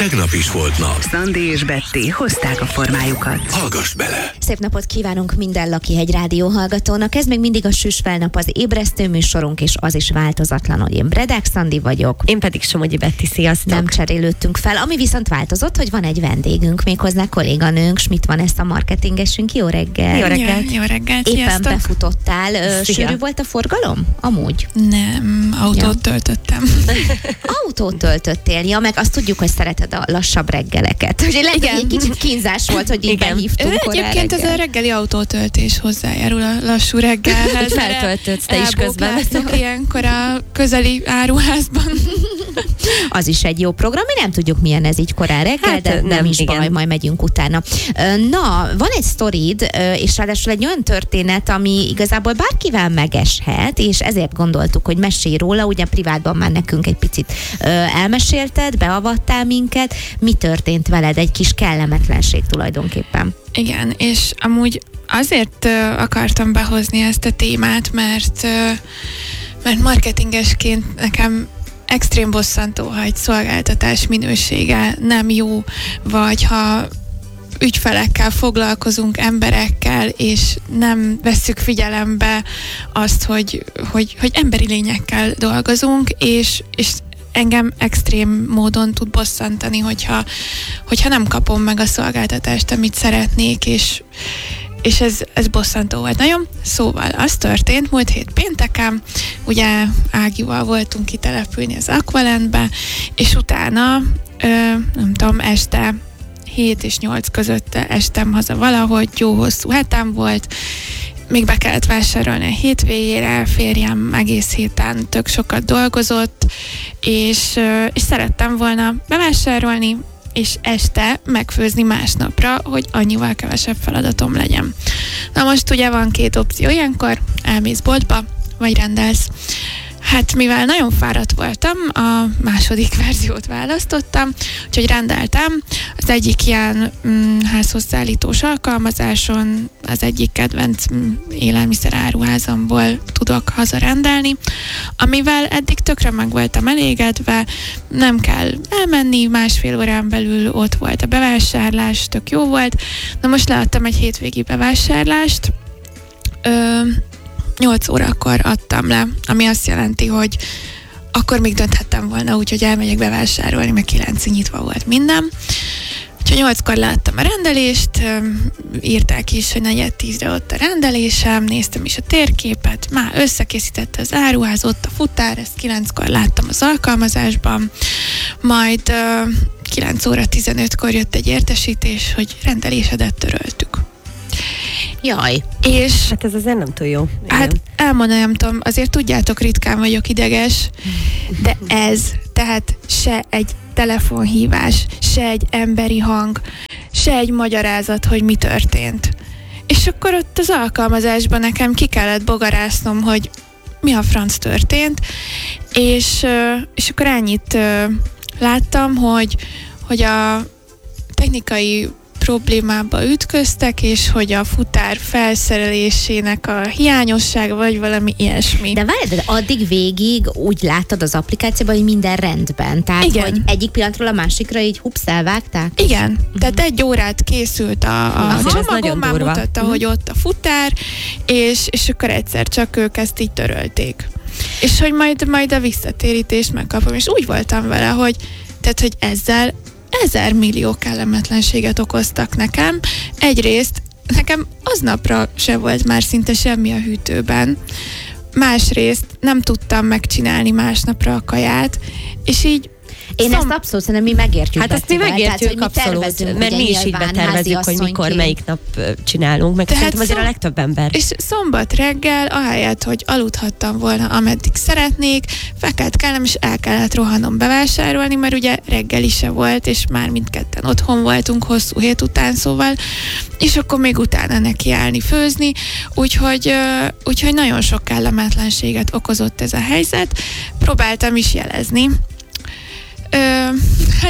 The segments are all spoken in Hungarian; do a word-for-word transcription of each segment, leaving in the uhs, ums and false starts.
tegnap is volt nap. Szandi és Betty hozták a formájukat. Hallgass bele! Szép napot kívánunk minden Lakihegy rádió hallgatónak. Ez még mindig a Süsfelnap, az ébresztő műsorunk, és az is változatlan, hogy én Bredák Szandi vagyok. Én pedig Somogyi Betty, sziasztok! Nem cserélődtünk fel. Ami viszont változott, hogy van egy vendégünk, méghozzá kolléganőnk, Schmidt Vanessa marketingesünk. Jó reggel! Jó reggel! Jó reggelt, Éppen sziasztok. befutottál. Ö, Szia. Sűrű volt a forgalom? Amúgy? Nem, autót Ja. töltöttem. Autót töltöttél, ja, meg azt tudjuk, hogy szereted a lassabb reggeleket. Ugye lehet, hogy egy kicsit kínzás volt, hogy így Igen. behívtunk korán Egyébként ez reggel. a reggeli autótöltés hozzájárul a lassú reggelhez. Hogy feltöltödsz te is közben. Elbókláztok ilyenkor a közeli áruházban. Az is egy jó program, mi nem tudjuk, milyen ez így korán reggel, Hát, de nem, nem, is igen. baj, majd megyünk utána. Ö, Na, van egy sztorid, ö, és ráadásul egy olyan történet, ami igazából bárkivel megeshet, és ezért gondoltuk, hogy mesélj róla, ugye privátban már nekünk egy picit ö, elmesélted, beavattál minket, mi történt veled, egy kis kellemetlenség tulajdonképpen. Igen, és amúgy azért uh, akartam behozni ezt a témát, mert, uh, mert marketingesként nekem extrém bosszantó, ha egy szolgáltatás minősége nem jó, vagy ha ügyfelekkel foglalkozunk, emberekkel, és nem vesszük figyelembe azt, hogy, hogy, hogy emberi lényekkel dolgozunk, és, és engem extrém módon tud bosszantani, hogyha, hogyha nem kapom meg a szolgáltatást, amit szeretnék, és, és ez, ez bosszantó volt nagyon. Szóval az történt múlt hét pénteken, ugye Ágival voltunk kitelepülni az Aqualentbe, és utána, ö, nem tudom, este hét és nyolc között estem haza valahogy, jó hosszú hetem volt, még be kellett vásárolni a hétvégére, férjem egész héten tök sokat dolgozott, és, és szerettem volna bevásárolni, és este megfőzni másnapra, hogy annyival kevesebb feladatom legyen. Na most ugye van két opció ilyenkor, elmész boltba, vagy rendelsz. Hát mivel nagyon fáradt voltam, a második verziót választottam, úgyhogy rendeltem. Az egyik ilyen mm, házhozszállítós alkalmazáson, az egyik kedvenc mm, élelmiszeráruházamból tudok hazarendelni, amivel eddig tökre meg voltam elégedve, nem kell elmenni, másfél órán belül ott volt a bevásárlás, tök jó volt. Na most leadtam egy hétvégi bevásárlást, Ö, nyolc órakor adtam le, ami azt jelenti, hogy akkor még dönthettem volna úgy, hogy elmegyek bevásárolni, mert kilencig nyitva volt minden. Úgyhogy nyolckor láttam a rendelést, írták is, hogy negyed tízre ott a rendelésem, néztem is a térképet, már összekészítette az áruház, ott a futár, ezt kilenckor láttam az alkalmazásban, majd kilenc óra tizenötkor jött egy értesítés, hogy rendelésedet töröltük. Jaj. És Hát ez azért nem túl jó. Igen. hát elmondani nem tudom, azért tudjátok, ritkán vagyok ideges, de ez, tehát se egy telefonhívás, se egy emberi hang, se egy magyarázat, hogy mi történt. És akkor ott az alkalmazásban nekem ki kellett bogarásznom, hogy mi a franc történt, és, és akkor ennyit láttam, hogy, hogy a technikai problémába ütköztek, és hogy a futár felszerelésének a hiányossága, vagy valami ilyesmi. De várj, de addig végig úgy láttad az applikációban, hogy minden rendben. Tehát, Igen. hogy egyik pillanatról a másikra így hups, elvágták? Igen, uh-huh. Tehát egy órát készült a, a Azért ez csomagom, nagyon már durva. mutatta, Mhm. hogy ott a futár, és, és akkor egyszer csak ők ezt így törölték. És hogy majd, majd a visszatérítést megkapom. És úgy voltam vele, hogy, tehát, hogy ezzel ezer millió kellemetlenséget okoztak nekem. Egyrészt nekem aznapra se volt már szinte semmi a hűtőben. Másrészt nem tudtam megcsinálni másnapra a kaját, és így Én Szom- ezt abszolút szerintem mi megértjük. Hát azt mi Bettivel, megértjük tehát, hogy mi abszolút, tervezünk, mert ugye mi is így nyilván betervezzük, hogy mikor, háziasszonyként. melyik nap ö, csinálunk, meg Tehát szerintem azért a szom- legtöbb ember. És szombat reggel, ahelyett, hogy aludhattam volna, ameddig szeretnék, fekelt kellem, és el kellett rohannom bevásárolni, mert ugye reggeli se volt, és már mindketten otthon voltunk hosszú hét után, szóval, és akkor még utána nekiállni főzni, úgyhogy, ö, úgyhogy nagyon sok kellemetlenséget okozott ez a helyzet. Próbáltam is jelezni. Ö, hát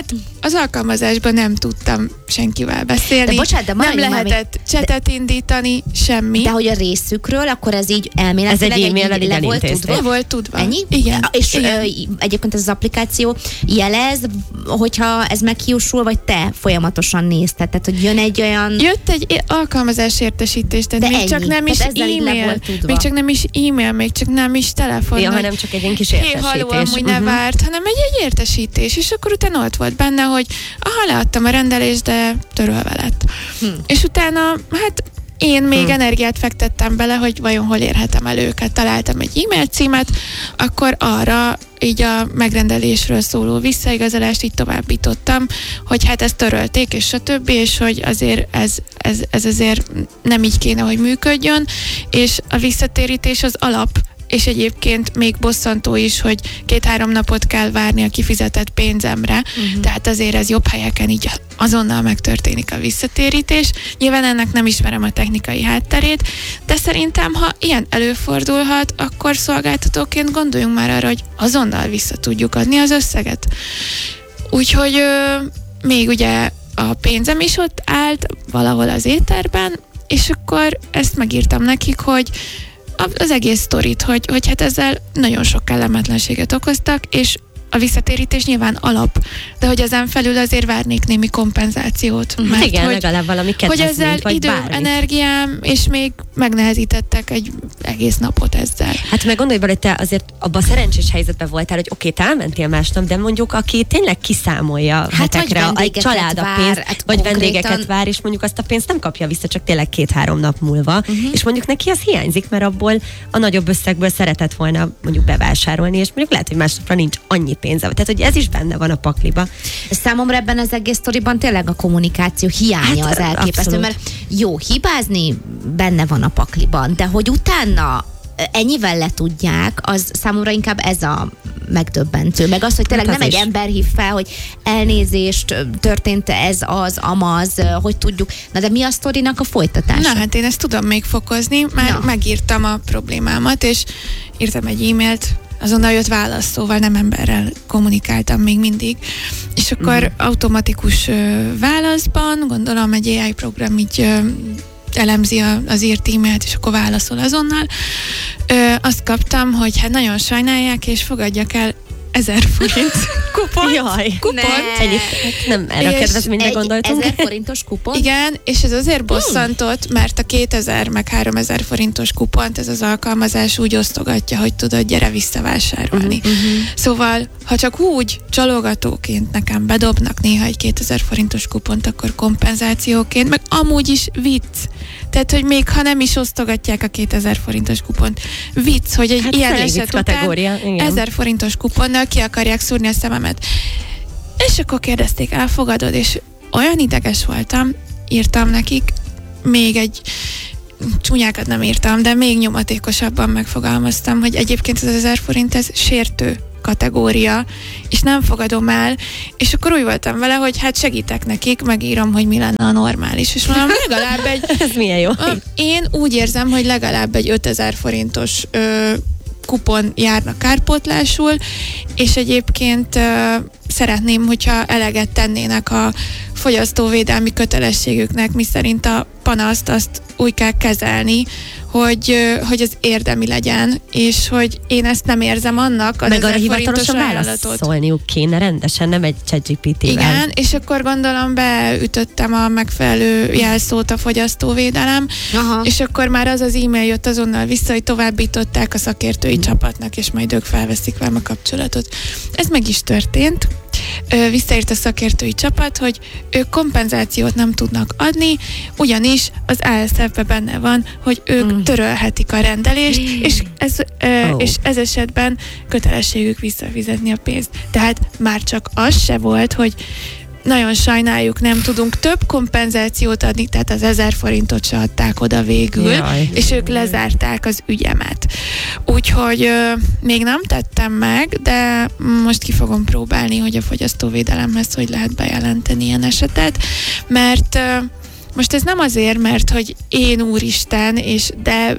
az alkalmazásban nem tudtam senkivel beszélni. De bocsánat, de nem maradjunk már lehetett csetet indítani, semmi. De hogy a részükről, akkor ez így elméletileg Ez egy e-maillel le volt elintézték. tudva? Le volt tudva. Ennyi? Igen. És Igen. Ö, egyébként ez az applikáció jelez, hogyha ez meghiúsul, vagy te folyamatosan nézted? Tehát, hogy jön egy olyan... Jött egy alkalmazás értesítés, tehát De még ennyi. csak nem is Tehát ezzel így le e-mail, volt tudva. még csak nem is e-mail, még csak nem is telefon. Ja, hogy hanem csak egy ilyen kis hé, értesítés. haló, amúgy ne Mhm. várt, hanem egy, egy értesítés, és akkor utána ott volt benne, hogy aha, leadtam a rendelést, de törölve lett. Hm. És utána, hát én még Hm. energiát fektettem bele, hogy vajon hol érhetem el őket. Találtam egy e-mail címet, akkor arra így a megrendelésről szóló visszaigazolást így továbbítottam, hogy hát ezt törölték, és stb., és hogy azért ez, ez, ez azért nem így kéne, hogy működjön, és a visszatérítés az alap, és egyébként még bosszantó is, hogy két-három napot kell várni a kifizetett pénzemre, uh-huh. tehát azért ez jobb helyeken így azonnal megtörténik a visszatérítés. Nyilván ennek nem ismerem a technikai hátterét, de szerintem, ha ilyen előfordulhat, akkor szolgáltatóként gondoljunk már arra, hogy azonnal vissza tudjuk adni az összeget. Úgyhogy ö, még ugye a pénzem is ott állt valahol az éterben, és akkor ezt megírtam nekik, hogy az egész sztorit, hogy, hogy hát ezzel nagyon sok kellemetlenséget okoztak, és a visszatérítés nyilván alap, de hogy ezen felül azért várnék némi kompenzációt. Mm, mert igen, hogy, legalább valami hogy kedvezményt, ezzel vagy idő, bármit. energiám, és még megnehezítettek egy egész napot ezzel. Hát meg gondolj bele, hogy te azért abban a szerencsés helyzetben voltál, hogy oké, te elmentél másnap, de mondjuk aki tényleg kiszámolja Hát, hetekre vagy egy vendégeket család a vár, pénzt, hát vagy konkrétan- vendégeket vár, és mondjuk azt a pénzt nem kapja vissza, csak tényleg két-három nap múlva, Mhm. és mondjuk neki az hiányzik, mert abból a nagyobb összegből szeretett volna mondjuk bevásárolni, és mondjuk lehet, hogy másnapra nincs annyi pénze. Tehát, hogy ez is benne van a pakliba. Számomra ebben az egész sztoriban tényleg a kommunikáció hiánya Hát, az elképesztő, abszolút. mert jó, hibázni benne van a pakliban, de hogy utána ennyivel letudják, az számomra inkább ez a megdöbbentő. Meg az, hogy tényleg Hát az nem egy is. ember hív fel, hogy elnézést, történt ez, az, amaz, hogy tudjuk. Na de mi a sztorinak a folytatása? Na hát én ezt tudom még fokozni, már Na. megírtam a problémámat, és írtam egy e-mailt, azonnal jött válasz, szóval nem emberrel kommunikáltam még mindig. És akkor Mhm. uh-huh. automatikus ö, válaszban, gondolom egy á i program így ö, elemzi a, az írt e-mailt, és akkor válaszol azonnal. Ö, azt kaptam, hogy hát nagyon sajnálják, és fogadjak el ezer forint kupont. Jaj. kupont. Ne. Ennyit, hát nem erre a És kedvezményre Egy gondoltunk. ezer forintos kupon? Igen, és ez azért bosszantott, mert a kétezer meg háromezer forintos kupont ez az alkalmazás úgy osztogatja, hogy tudod, gyere visszavásárolni. Uh-huh. Szóval, ha csak úgy csalogatóként nekem bedobnak néha egy kétezer forintos kupont, akkor kompenzációként, meg amúgy is vicc. Tehát, hogy még ha nem is osztogatják a kétezer forintos kupont, vicc, hogy egy Hát ilyen ez elég eset vicc után kategória, igen. ezer forintos kuponnal ki akarják szúrni a szememet. És akkor kérdezték, elfogadod? És olyan ideges voltam, írtam nekik, még egy csúnyákat nem írtam, de még nyomatékosabban megfogalmaztam, hogy egyébként ez ezer forint, ez sértő kategória, és nem fogadom el, és akkor úgy voltam vele, hogy hát segítek nekik, megírom, hogy mi lenne a normális, és mondom, legalább egy Ez milyen jó. én úgy érzem, hogy legalább egy ötezer forintos ö, kupon járna kárpótlásul, és egyébként ö, szeretném, hogyha eleget tennének a fogyasztóvédelmi kötelességüknek, miszerint a panaszt azt úgy kell kezelni, hogy, ö, hogy ez érdemi legyen, és hogy én ezt nem érzem annak az Meg arra ezer forintos hivatalosan ajánlatot. válaszolniuk kéne rendesen, nem egy ChatGPT-vel. Igen, és akkor gondolom beütöttem a megfelelő jelszót a fogyasztóvédelem, Aha. és akkor már az az e-mail jött azonnal vissza, hogy továbbították a szakértői csapatnak, és majd ők felveszik velem a kapcsolatot. Ez meg is történt. Ö, Visszaírt a szakértői csapat, hogy ők kompenzációt nem tudnak adni, ugyanis az á es ef-ben benne van, hogy ők Mm. törölhetik a rendelést, és ez, ö, Oh. és ez esetben kötelességük visszafizetni a pénzt. Tehát már csak az se volt, hogy nagyon sajnáljuk, nem tudunk több kompenzációt adni, tehát az ezer forintot se adták oda végül, Jaj. és ők lezárták az ügyemet. Úgyhogy ö, még nem tettem meg, de most ki fogom próbálni, hogy a fogyasztóvédelemhez hogy lehet bejelenteni ilyen esetet, mert ö, most ez nem azért, mert hogy én úristen, és de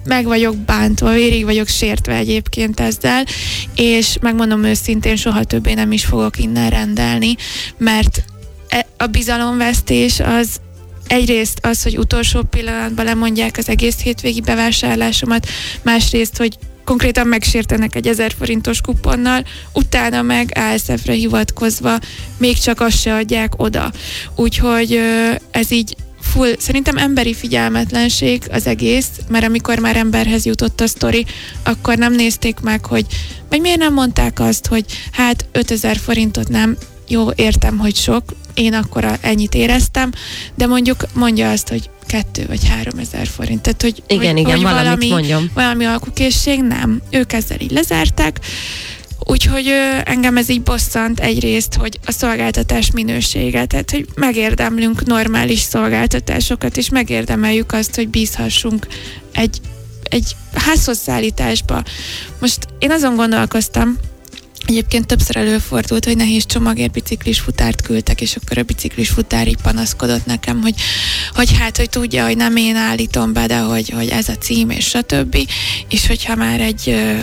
meg vagyok bántva, vérig vagyok sértve egyébként ezzel, és megmondom őszintén, soha többé nem is fogok innen rendelni, mert a bizalomvesztés az egyrészt az, hogy utolsó pillanatban lemondják az egész hétvégi bevásárlásomat, másrészt, hogy konkrétan megsértenek egy ezer forintos kuponnal, utána meg á es ef-re hivatkozva még csak azt se adják oda. Úgyhogy ez így full, szerintem emberi figyelmetlenség az egész, mert amikor már emberhez jutott a sztori, akkor nem nézték meg, hogy vagy miért nem mondták azt, hogy hát ötezer forintot nem, jó, értem, hogy sok, én akkor a, ennyit éreztem, de mondjuk mondja azt, hogy kettő vagy három ezer forint. Tehát, hogy, igen, hogy, igen, hogy valamit valami, mondjam. valami alkukészség, nem. Ők ezzel így lezárták. Úgyhogy ö, engem ez így bosszant egyrészt, hogy a szolgáltatás minősége, tehát hogy megérdemlünk normális szolgáltatásokat, és megérdemeljük azt, hogy bízhassunk egy, egy házhozszállításba. Most én azon gondolkoztam, egyébként többször előfordult, hogy nehéz csomagért biciklis futárt küldtek, és akkor a biciklis futár így panaszkodott nekem, hogy, hogy hát, hogy tudja, hogy nem én állítom be, de hogy, hogy ez a cím, és stb. És hogyha már egy ö,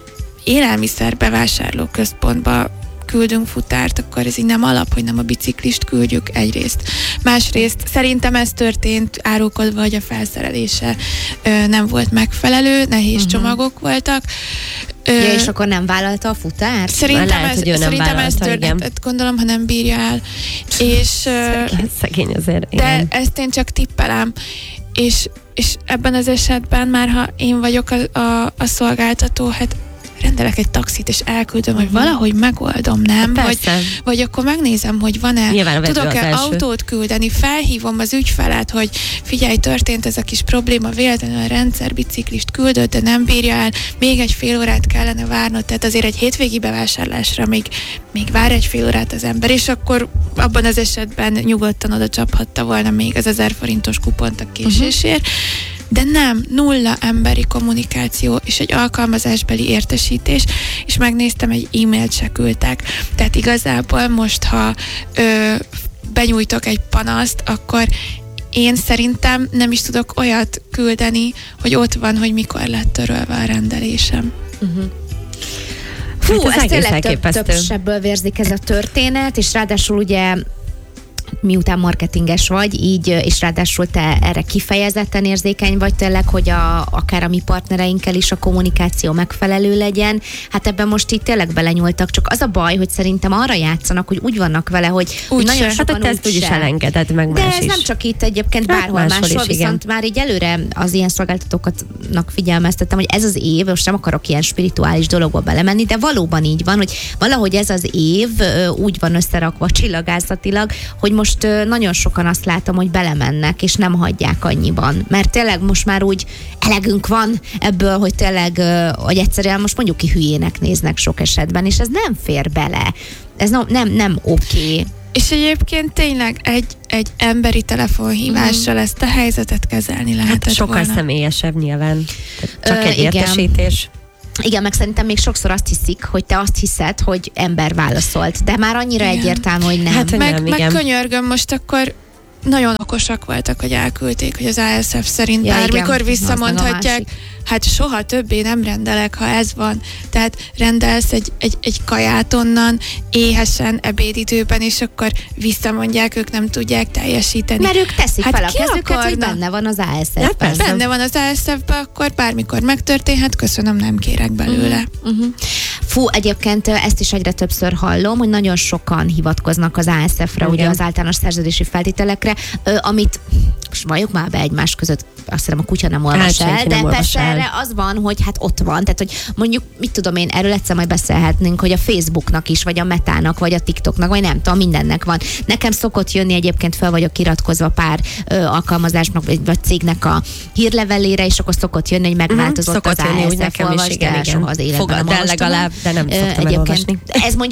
élelmiszer bevásárló központba küldünk futárt, akkor ez így nem alap, hogy nem a biciklist küldjük egyrészt. Másrészt szerintem ez történt árulkodva, hogy a felszerelése ö, nem volt megfelelő, nehéz uh-huh. csomagok voltak. Ö, ja, és akkor nem vállalta a futárt? Szerintem lehet, ez, hogy ő nem szerintem ez vállalta, történt, igen. gondolom, ha nem bírja el. És, Szegény, szegény azért, de igen. ezt én csak tippelem. És, és ebben az esetben már, ha én vagyok a, a, a szolgáltató, hát rendelek egy taxit, és elküldöm, hogy valahogy megoldom, nem? Vagy, vagy akkor megnézem, hogy van-e, tudok-e autót küldeni, felhívom az ügyfelet, hogy figyelj, történt ez a kis probléma, véletlenül a rendszerbiciklist küldött, de nem bírja el, még egy fél órát kellene várnod, tehát azért egy hétvégi bevásárlásra még, még vár egy fél órát az ember, és akkor abban az esetben nyugodtan oda csaphatta volna még az ezer forintos kupont a késésért, uh-huh. De nem, nulla emberi kommunikáció és egy alkalmazásbeli értesítés, és megnéztem, egy e-mailt se küldtek. Tehát igazából most, ha ö, benyújtok egy panaszt, akkor én szerintem nem is tudok olyat küldeni, hogy ott van, hogy mikor lett törölve a rendelésem. Uh-huh. Fú, hát ez, ez tényleg több, több sebből vérzik ez a történet, és ráadásul ugye miután marketinges vagy, így, és ráadásul te erre kifejezetten érzékeny vagy tényleg, hogy a, akár a mi partnereinkkel is a kommunikáció megfelelő legyen. Hát ebben most így tényleg belenyúltak, csak az a baj, hogy szerintem arra játszanak, hogy úgy vannak vele, hogy úgy nagyon se. sokan hát ezt úgy úgyis elengedett, meg de más ez is. nem csak itt egyébként hát bárhol máshol máshol, is, viszont igen. már így előre az ilyen szolgáltatóknak figyelmeztettem, hogy ez az év, most nem akarok ilyen spirituális dologba belemenni, de valóban így van, hogy valahogy ez az év úgy van összerakva csillagászatilag, hogy most nagyon sokan azt látom, hogy belemennek, és nem hagyják annyiban. Mert tényleg most már úgy elegünk van ebből, hogy tényleg, hogy egyszerűen most mondjuk ki hülyének néznek sok esetben, és ez nem fér bele. Ez no, nem, nem oké. És egyébként tényleg egy, egy emberi telefonhívással mm. ezt a helyzetet kezelni lehetett hát sokkal volna. személyesebb nyilván. Csak Ö, egy igen. értesítés. Igen, meg szerintem még sokszor azt hiszik, hogy te azt hiszed, hogy ember válaszolt, de már annyira Igen. egyértelmű, hogy nem. Hát, hogy meg, nem, meg igen. könyörgöm, most akkor nagyon okosak voltak, hogy elküldték, hogy az á es ef szerint Ja, bármikor igen, visszamondhatják, hát soha többé nem rendelek, ha ez van. Tehát rendelsz egy, egy, egy kaját onnan, éhesen, ebédidőben, és akkor visszamondják, ők nem tudják teljesíteni. Mert ők teszik Hát fel a ki kezüket, akarna? hogy benne van az á es Ja, ef-ben. persze. Benne van az á es ef-ben, akkor bármikor megtörténhet, köszönöm, nem kérek belőle. Uh-huh. Uh-huh. Fú, egyébként ezt is egyre többször hallom, hogy nagyon sokan hivatkoznak az á es ef-re, ugye az általános szerződési feltételekre, amit most valljuk már be egymás között, azt hiszem a kutya nem olvas Hát, el, de nem olvas persze el. erre az van, hogy hát ott van, tehát hogy mondjuk, mit tudom én, erről egyszer majd beszélhetnénk, hogy a Facebooknak is, vagy a Metának, vagy a TikToknak, vagy nem tudom, mindennek van. Nekem szokott jönni, egyébként fel vagyok iratkozva pár ö, alkalmazásnak, vagy, vagy cégnek a hírlevelére, és akkor szokott jönni, hogy megváltozott uh-huh, az jönni, á es úgy ef, nekem is, igen, igen. soha az életben Fogadd nem el olvastam. legalább, de nem Ö, szoktam egyébként elolvasni. ez mondjuk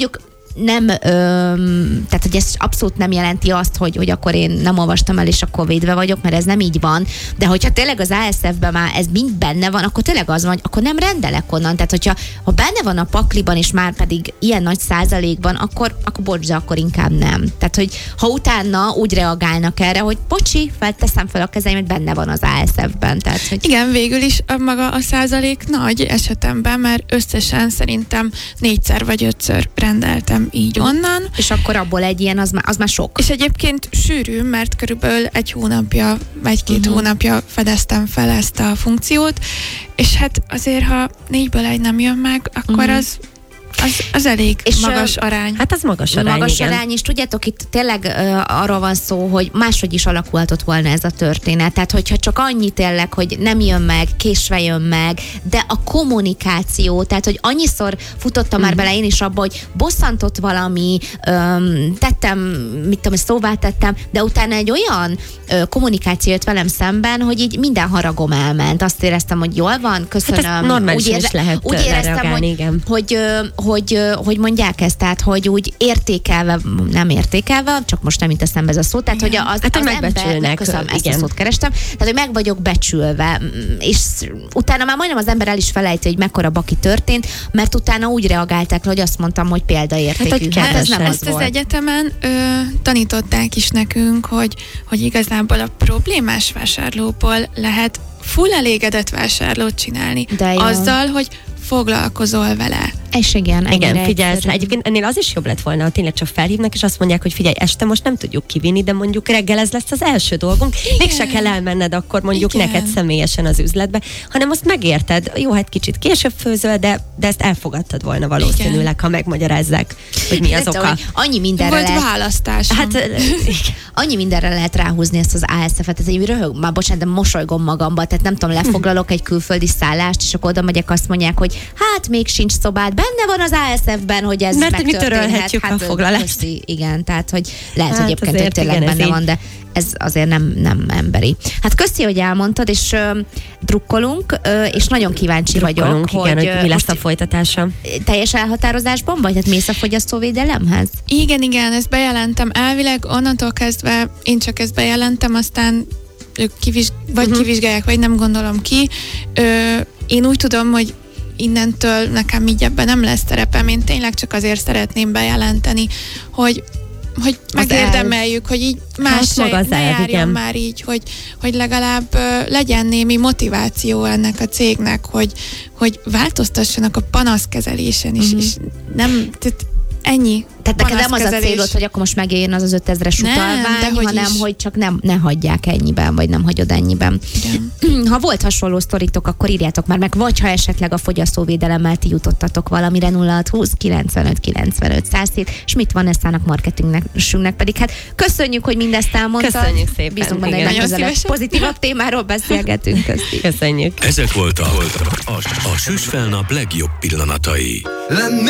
nem, öm, tehát hogy ez abszolút nem jelenti azt, hogy, hogy akkor én nem olvastam el, és akkor védve vagyok, mert ez nem így van. De hogyha tényleg az á es ef-ben már ez mind benne van, akkor tényleg az van, hogy akkor nem rendelek onnan. Tehát hogyha ha benne van a pakliban, és már pedig ilyen nagy százalékban, akkor, akkor bocs, de akkor inkább nem. Tehát, hogy ha utána úgy reagálnak erre, hogy bocsi, felteszem fel a kezeimet, benne van az á es ef-ben. Tehát, hogy... Igen, végül is a maga a százalék nagy esetemben, mert összesen szerintem négyszer vagy ötször rendeltem így onnan. És akkor abból egy ilyen, az már, az már sok. És egyébként sűrű, mert körülbelül egy hónapja, egy-két uh-huh. hónapja fedeztem fel ezt a funkciót, és hát azért, ha négyből egy nem jön meg, akkor uh-huh. az Az, az elég és magas uh, arány. Hát az magas arány, Magas igen. arány, és tudjátok, itt tényleg uh, arról van szó, hogy máshogy is alakulhatott volna ez a történet. Tehát, hogyha csak annyi tényleg, hogy nem jön meg, késve jön meg, de a kommunikáció, tehát, hogy annyiszor futottam mm. már bele én is abba, hogy bosszantott valami, um, tettem, mit tudom, szóvá tettem, de utána egy olyan uh, kommunikáció jött velem szemben, hogy így minden haragom elment. Azt éreztem, hogy jól van, köszönöm. Hát normálisan úgy, is lehet úgy éreztem, reagálni, hogy, igen. hogy, hogy, hogy mondják ezt, tehát, hogy úgy értékelve, nem értékelve, csak most nem jut eszembe ez a szó, tehát, hogy az, hát, az hogy ember, megbecsülnek, köszönöm, ezt igen. a szót kerestem, tehát, hogy meg vagyok becsülve, és utána már majdnem az ember el is felejti, hogy mekkora baki történt, mert utána úgy reagálták, hogy azt mondtam, hogy példaértékű. Hát, Hát ez nem ezt az az volt. egyetemen ö, tanították is nekünk, hogy, hogy igazából a problémás vásárlóból lehet full elégedett vásárlót csinálni. De jó. Azzal, hogy foglalkozol vele. És igen, Igen, figyelsz rá. Egyébként ennél az is jobb lett volna, ha tényleg csak felhívnak, és azt mondják, hogy figyelj, este most nem tudjuk kivinni, de mondjuk reggel ez lesz az első dolgunk. Mégse kell elmenned akkor mondjuk Igen. neked személyesen az üzletbe, hanem azt megérted. Jó, hát kicsit később főzöl, de, de ezt elfogadtad volna valószínűleg, Igen. ha megmagyarázzák, hogy mi az De, oka. hogy annyi mindenre Volt lehet, választásom. Hát annyi mindenre lehet ráhúzni ezt az á es ef-et, ez egy röhög, már bocsánat, de mosolygom magamba, tehát nem tudom, lefoglalok egy külföldi szállást, és akkor oda megyek, azt mondják, hogy hát még sincs szobád, benne van az á es ef-ben, hogy ez mert mi megtörténhet. törölhetjük hát, a foglalást. Köszi, igen, tehát, hogy lehet, Hát hogy egyébként, hogy azért tényleg igen, ez benne így. van, de ez azért nem, nem emberi. Hát köszi, hogy elmondtad, és ö, drukkolunk, ö, és nagyon kíváncsi Drukkolunk, vagyok, igen, hogy, hogy ö, mi lesz most a folytatása. teljes elhatározásban vagy? Hát mész a fogyasztóvédelemhez? Igen, igen, ezt bejelentem. Elvileg onnantól kezdve én csak ezt bejelentem, aztán ők kiviz- vagy uh-huh. kivizsgálják, vagy nem gondolom ki. Ö, én úgy tudom, hogy innentől nekem így ebben nem lesz szerepem, én tényleg csak azért szeretném bejelenteni, hogy hogy megérdemeljük, hogy így más Hát se, maga az ne elv, járjon igen. már így, hogy, hogy legalább uh, legyen némi motiváció ennek a cégnek, hogy, hogy változtassanak a panaszkezelésen is, Mhm. és nem, tehát ennyi. Tehát neked nem az a panaszkezelés. célod, hogy akkor most megjöjjön az az ötezres Nem, utalvány, dehogy hanem is. hogy csak nem, ne hagyják ennyiben, vagy nem hagyod ennyiben. Igen. Ha volt hasonló sztoritok, akkor írjátok már meg, vagy ha esetleg a fogyasztóvédelemmel ti jutottatok valamire nulla hat húsz kilencvenöt kilencvenöt száz hét, és mit van Estának marketingnek pedig. Hát köszönjük, hogy mindezt elmondtad. Köszönjük szépen, Bízunk benne, hogy igen. Nagyon legközelebb szívesen. pozitívabb témáról beszélgetünk. Köszi. Köszönjük. Ezek voltak a, a, a Süsfelnap legjobb pillanatai. Let me